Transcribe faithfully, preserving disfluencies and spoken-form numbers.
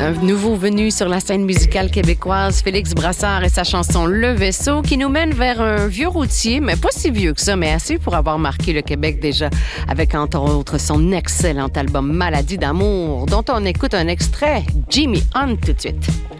Un nouveau venu sur la scène musicale québécoise, Félix Brassard et sa chanson Le Vaisseau, qui nous mène vers un vieux routier, mais pas si vieux que ça, mais assez pour avoir marqué le Québec déjà, avec entre autres son excellent album Maladie d'amour, dont on écoute un extrait, Jimmy Hunt tout de suite.